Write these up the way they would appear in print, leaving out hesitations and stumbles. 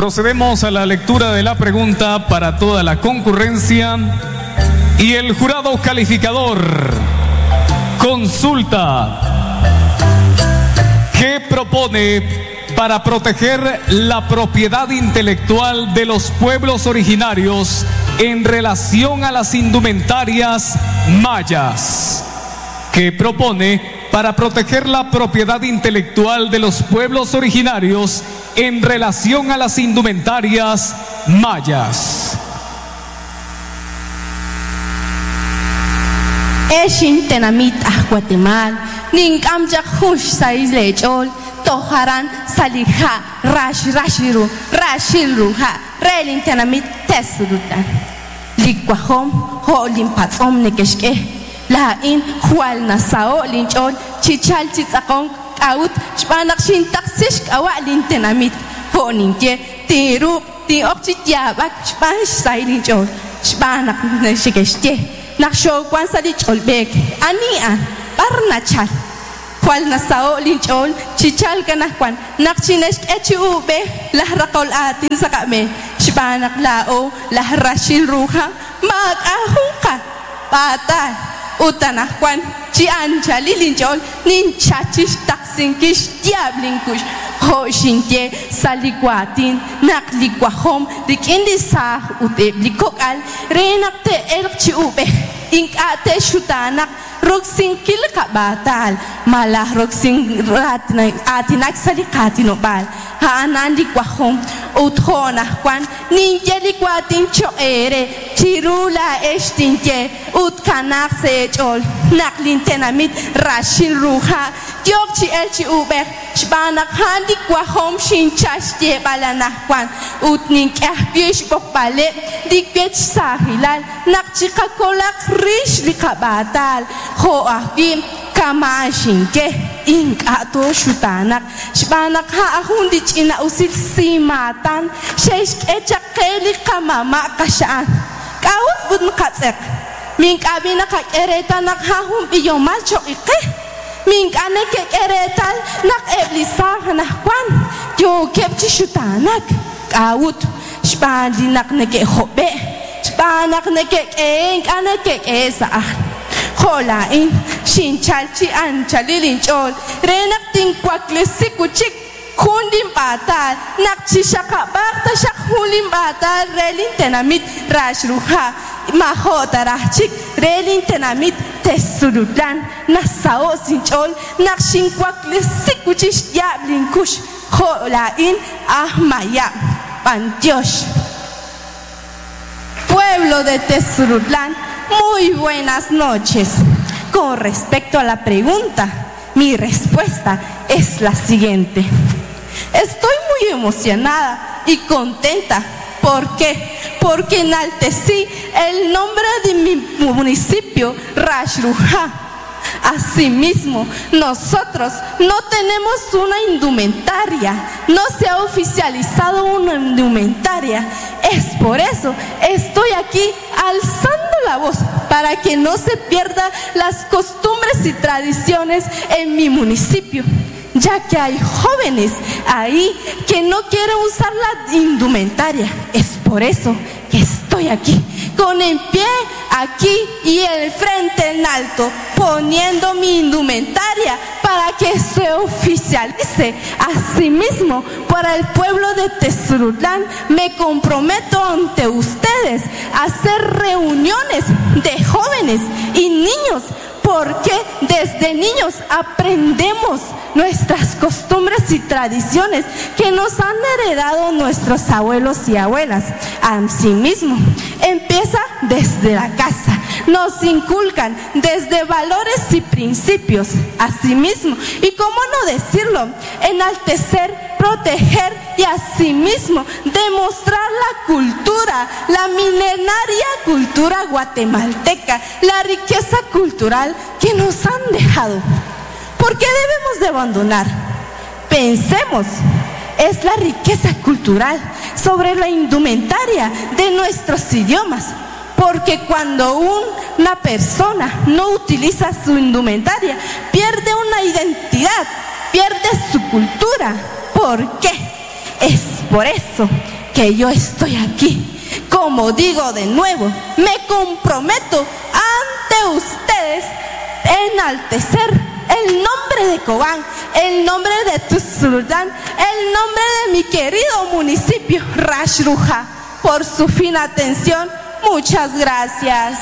Procedemos a la lectura de la pregunta para toda la concurrencia y el jurado calificador consulta: ¿qué propone para proteger la propiedad intelectual de los pueblos originarios en relación a las indumentarias mayas? ¿Qué propone para proteger la propiedad intelectual de los pueblos originarios en relación a las indumentarias mayas? Eshin tenamit Guatemala, Ninkam Jahush Saiz Lechol, Toharan Salija, Rashiru, Rashilruha, Relin tenamit Tesurutan, Liquahom, Holim Patom Nekeshke. La in Jual Nasao Linchol Chichal Chitzakong Out Spanak Shintaxish Awa Lintenamit Honinke Tiru Tiokchit Yabak Spanish Silinchol Spanak Neshikeshke Naksho Kwansalich Olbek Ania Parnachal Jual Nasao Linchol Chichal Ganakwan Nakchinesh Echiube La Rakol Atin Sakame Spanak Lao La Rashil Ruha Mag Ahunka Patal Utanahwan, Chiancha, Lilinchol, Ninchachis, Taxinkish, Diablinkush, Hoshinke, Saliguatin, Nakliquahom, Rikindisa, Uteblikokal, Renakte Elchiube, Inkate Shutanak, Roxin Kilkabatal, Malah Roxin Atinak Salikatino Haanandi Quahom, Uthonahwan, Ninjeliquatin Choere, Chirula Estinke, Utkanak Sechol, Naklintenamit, Rashil Ruha, Gyokchi Elchi Uber, Shbanak Handi Quahom Shinchash Yebalanahwan, Utnik Ahbish Bokbale, Dikwech Sahilal, Nakchika Kolak Rish Likabatal, Ho Ahbim, Kamashinke. Ink ato shutanak shbanak ha ahundich ina usil simatan shesh echakeli kamama kashaan kaut bud katsek mink abina ka ereta nak ha hum biyomal choike mink aneke eretal nak eblisa hanakwan yo kepchi shutanak kaut shbandi nak neke hobe shbanak neke ink aneke esa Holain, Shinchalchi Anchalilinchol, Renaktin Quaklesikuchik, Hundim Batal, Nakchishaka Bakta Shakulim Batal, Relintenamit, Rashruha, Mahotarachik, Relintenamit, Tesurudan, Nasao Sinchol, Nakshin Quaklesikuchis Yablinkush, Holain, Ahmaya, Pantiosh. Pueblo de Tesurutlan, muy buenas noches. Con respecto a la pregunta, mi respuesta es la siguiente. Estoy muy emocionada y contenta. ¿Por qué? Porque enaltecí el nombre de mi municipio, Rashruha. Asimismo, nosotros no tenemos una indumentaria, no se ha oficializado una indumentaria. Es por eso estoy aquí alzando la voz para que no se pierdan las costumbres y tradiciones en mi municipio, ya que hay jóvenes ahí que no quieren usar la indumentaria. Es por eso que estoy aquí, con el pie aquí y el frente en alto, poniendo mi indumentaria para que se oficialice. Asimismo, para el pueblo de Tezurutlán, me comprometo ante ustedes a hacer reuniones de jóvenes y niños, porque desde niños aprendemos nuestras costumbres y tradiciones que nos han heredado nuestros abuelos y abuelas. Asimismo, empieza desde la casa, nos inculcan desde valores y principios. Asimismo, y cómo no decirlo, enaltecer, proteger y asimismo demostrar la cultura, la milenaria cultura guatemalteca, la riqueza cultural que nos han dejado. ¿Por qué debemos de abandonar? Pensemos, es la riqueza cultural sobre la indumentaria de nuestros idiomas. Porque cuando una persona no utiliza su indumentaria, pierde una identidad, pierde su cultura. ¿Por qué? Es por eso que yo estoy aquí. Como digo de nuevo, me comprometo ante ustedes enaltecer el nombre de Cobán, el nombre de Tuzurulán, el nombre de mi querido municipio Rashruja. Por su fina atención, muchas gracias.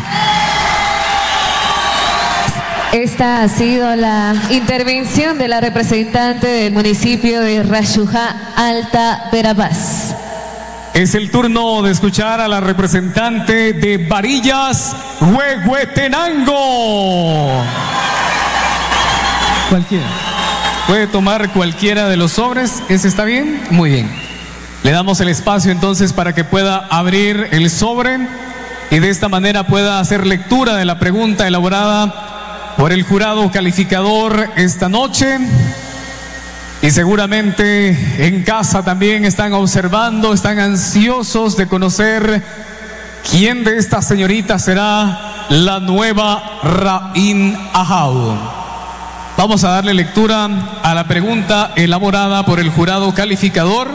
Esta ha sido la intervención de la representante del municipio de Rashruja, Alta Verapaz. Es el turno de escuchar a la representante de Varillas, Huehuetenango. Cualquiera. Puede tomar cualquiera de los sobres. ¿Ese está bien? Muy bien. Le damos el espacio entonces para que pueda abrir el sobre y de esta manera pueda hacer lectura de la pregunta elaborada por el jurado calificador esta noche. Y seguramente en casa también están observando, están ansiosos de conocer quién de estas señoritas será la nueva Rain Ajau. Vamos a darle lectura a la pregunta elaborada por el jurado calificador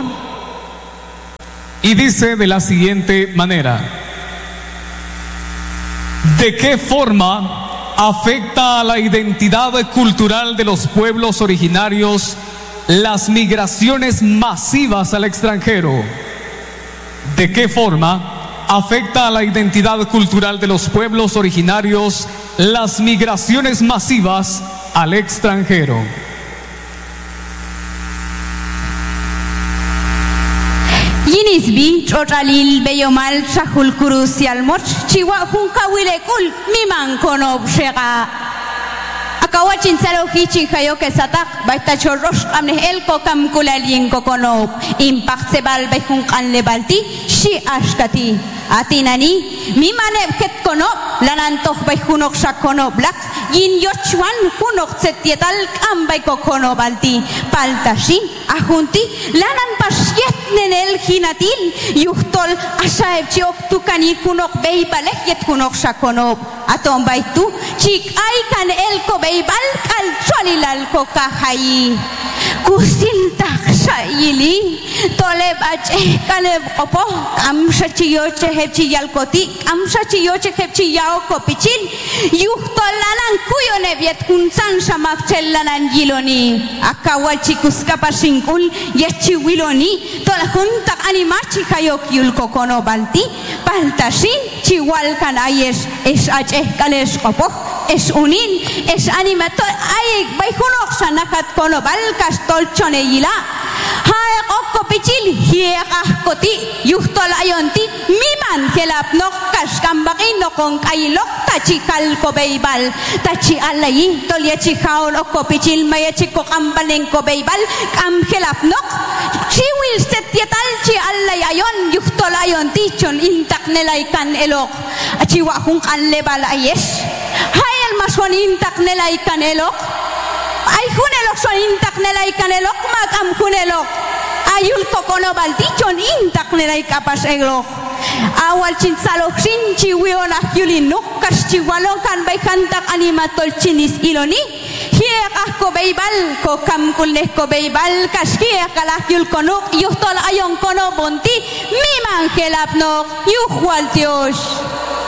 y dice de la siguiente manera: ¿de qué forma afecta a la identidad cultural de los pueblos originarios las migraciones masivas al extranjero? ¿De qué forma afecta a la identidad cultural de los pueblos originarios las migraciones masivas al extranjero? Yinisbi Chotralil Beyomal Shahul Kurus Yalmoch Chiwa Hunkawilekul Mimankonob Shega Akawachin Sarohi Chinhayo Kesatak Baita Chorosh Amne Elko Kam Kulalin Kokonob Impact Sebal Behun Kan Lebalti Shi Ashkati Atinani Mimaneb Ket Konob Lanantoh Behunok Shakonob Lak Yin Yochuan Hunok Setietal Ambay Kokonobalti Paltashin Ahunti Lanan Pashiet Nenel Hinatil Yuhtol Ashaeb Chiok Tukani Hunok Beibalek Yet Hunok Shakonob Atom Baitu Chik Aikan Elko Beibal Kal Cholilal Kokahai Kusil Takshayili Toleb Ache Kaleb Opo Amshachiyoche Hepchiyalkoti Amshachiyoche Hepchiyao Kopichil Yuhtol Lanan Kuyone Viet Kunsan Shamakchel Lanan Yiloni Akawal Chikuskapa Shinkul Yechiwiloni Tolahuntak Animachi Hayok Yulko Kono Balti Paltashin Chiwal Kanayesh Es Ache Kalesh Opo Es unin Es animato Ayek Baihunok Shanakat Kono Balkas Tolchone Yila Haek Okko Pichil Hiek Koti Yuhtol Ayonti Miman Kelap Nok Kashkambakin Nokong Kailok Tachi Kalko Beibal Tachi Alayi Tolyachi Haol Okko Pichil Mayachi Kokambaleng Ko Beibal Kam Kelap Nok Chiwil Setietal Chi Alay Ayon Yuhtol Ayonti Chon Intak Nelaikan Elok Achiwahung Kan Lebal Ayesh Hayal Maswan Intak Nelaikan Elok Ay Hunelok Son Intak Nelaikan Elok Makam Hunelok Ayul Kokono Baltichon Intak Nelaikapas Elok Awal Chinsalok Shinchi Wiona Yulinuk Kaschiwalon Kan Baikantak Animatol Chinis Iloni Hiek Ahko Beibal Kokam Kulnek Ko Beibal Kashkiek Alak Yul Konuk Yuhtol Ayon Kono Bonti Miman Gelapnok Yuhwal Tiosh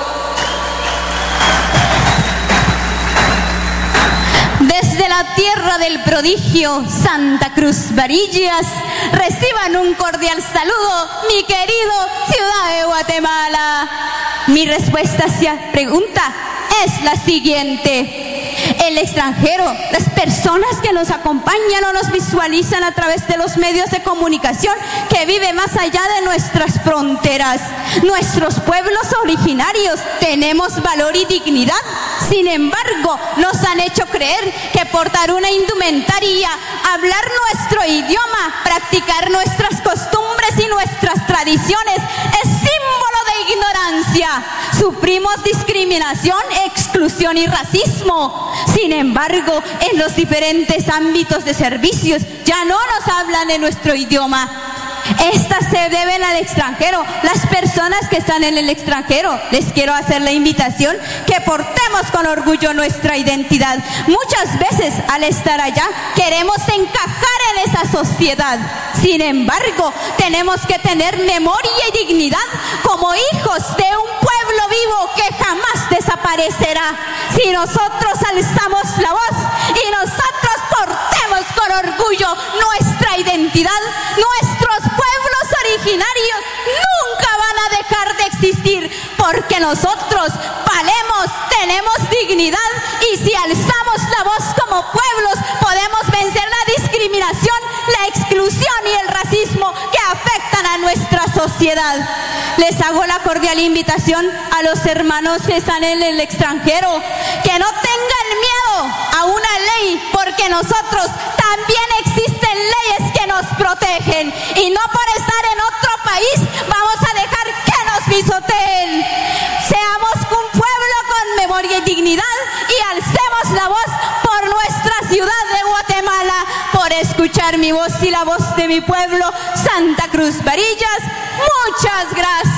Desde la tierra del prodigio, Santa Cruz Varillas, reciban un cordial saludo, mi querido ciudad de Guatemala. Mi respuesta hacia la pregunta es la siguiente. El extranjero, las personas que nos acompañan o nos visualizan a través de los medios de comunicación que vive más allá de nuestras fronteras. Nuestros pueblos originarios tenemos valor y dignidad. Sin embargo, nos han hecho creer que portar una indumentaria, hablar nuestro idioma, practicar nuestras costumbres y nuestras tradiciones es símbolo de ignorancia. Sufrimos discriminación, exclusión y racismo. Sin embargo, en los diferentes ámbitos de servicios ya no nos hablan en nuestro idioma. Estas se deben al extranjero. Las personas que están en el extranjero, les quiero hacer la invitación que portemos con orgullo nuestra identidad. Muchas veces al estar allá queremos encajar en esa sociedad. Sin embargo, tenemos que tener memoria y dignidad como hijos de un pueblo vivo que jamás desaparecerá. Si nosotros alzamos la voz y nosotros portemos con orgullo nuestra identidad, nuestros pueblos originarios nunca van a dejar de existir, porque nosotros valemos, tenemos dignidad, y si alzamos la voz como pueblos podemos vencer la discriminación, la exclusión y el racismo que afectan a nuestra sociedad. Les hago la cordial invitación a los hermanos que están en el extranjero que no tengan miedo a una ley, porque nosotros también existen leyes que nos protegen, y no por estar en otro país vamos a dejar que nos pisoteen. Seamos un pueblo con memoria y dignidad y alcemos la voz por nuestra ciudad de Guatemala, por escuchar mi voz y la voz de mi pueblo, Santa Cruz Varillas. Muchas gracias.